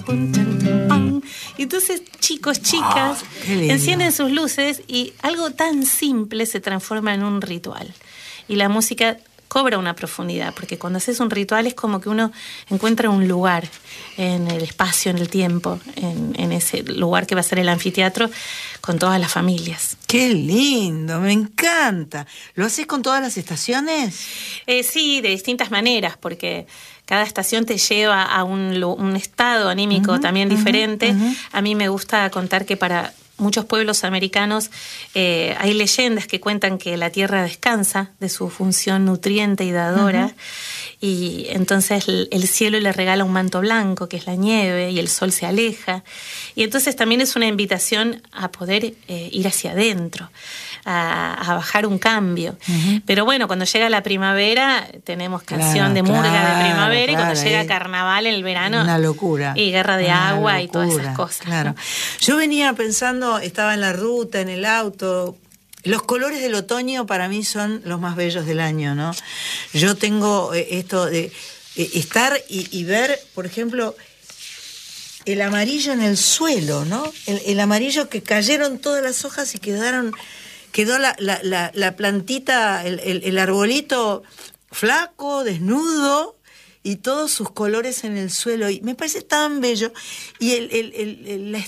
pum, tan, pum, pam. Y entonces chicos, chicas, encienden sus luces y algo tan simple se transforma en un ritual. Y la música cobra una profundidad, porque cuando haces un ritual es como que uno encuentra un lugar en el espacio, en el tiempo, en ese lugar que va a ser el anfiteatro con todas las familias. ¡Qué lindo! Me encanta. ¿Lo haces con todas las estaciones? Sí, de distintas maneras, porque cada estación te lleva a un estado anímico también diferente. A mí me gusta contar que para muchos pueblos americanos hay leyendas que cuentan que la tierra descansa de su función nutriente y dadora, y entonces el cielo le regala un manto blanco, que es la nieve, y el sol se aleja. Y entonces también es una invitación a poder ir hacia adentro, a bajar un cambio. Pero bueno, cuando llega la primavera tenemos canción de murga de primavera, y cuando llega carnaval en el verano, una locura. Y guerra de agua y todas esas cosas. Claro. ¿No? Yo venía pensando, estaba en la ruta, en el auto. Los colores del otoño para mí son los más bellos del año, ¿no? Yo tengo esto de estar y ver, por ejemplo, el amarillo en el suelo, ¿no? El amarillo que cayeron todas las hojas y quedó la plantita, el arbolito flaco, desnudo, y todos sus colores en el suelo, y me parece tan bello. Y